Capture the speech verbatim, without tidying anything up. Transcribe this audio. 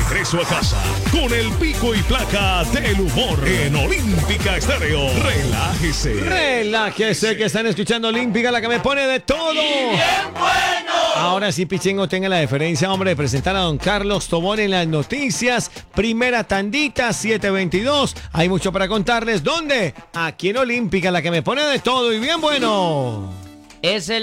regreso a casa con el pico y placa del humor en Olímpica Estéreo. Relájese. Relájese que están escuchando Olímpica, la que me pone de todo. ¡Y bien bueno! Ahora sí, Pichingo, tenga la deferencia, hombre, de presentar a don Carlos Tobón en las noticias. Primera tandita, siete veintidós. Hay mucho para contarles. ¿Dónde? Aquí en Olímpica, la que me pone de todo y bien bueno. Es el